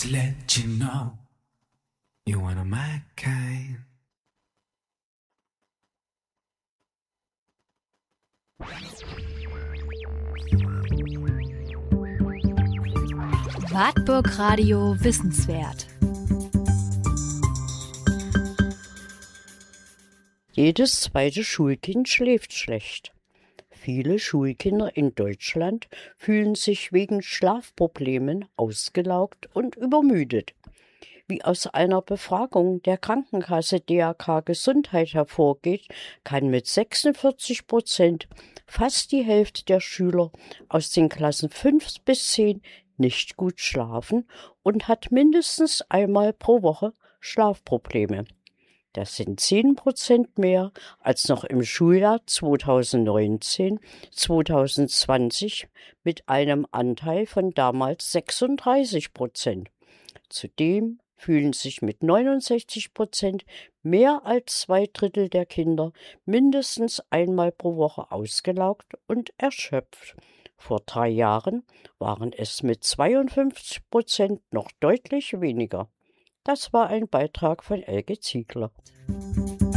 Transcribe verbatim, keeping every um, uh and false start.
to let you know you're one of my kind. Wartburg Radio Wissenswert. Jedes zweite Schulkind schläft schlecht. Viele Schulkinder in Deutschland fühlen sich wegen Schlafproblemen ausgelaugt und übermüdet. Wie aus einer Befragung der Krankenkasse D A K Gesundheit hervorgeht, kann mit sechsundvierzig Prozent fast die Hälfte der Schüler aus den Klassen fünf bis zehn nicht gut schlafen und hat mindestens einmal pro Woche Schlafprobleme. Das sind zehn Prozent mehr als noch im Schuljahr zweitausendneunzehn zweitausendzwanzig mit einem Anteil von damals sechsunddreißig Prozent. Zudem fühlen sich mit neunundsechzig Prozent mehr als zwei Drittel der Kinder mindestens einmal pro Woche ausgelaugt und erschöpft. Vor drei Jahren waren es mit zweiundfünfzig Prozent noch deutlich weniger. Das war ein Beitrag von Elke Ziegler.